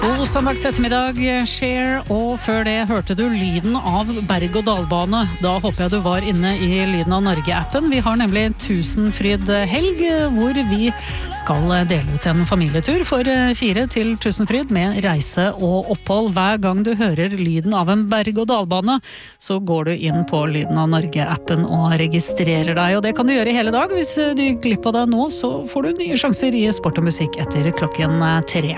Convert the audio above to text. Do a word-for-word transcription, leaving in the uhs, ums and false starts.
God søndags ettermiddag, Cher, og før det hørte du lyden av berg- og dalbane. Da håper jeg du var inne i Lyden av Norge-appen. Vi har nemlig Tusenfryd helg, hvor vi skal dele ut en familietur for fire til Tusenfryd med reise og opphold. Hver gang du hører lyden av en berg- og dalbane, så går du inn på Lyden av Norge-appen og registrerer deg. Og det kan du gjøre hele dag. Hvis du gikk glipp av det nå, så får du nye sjanser i sport og musikk etter klokken tre.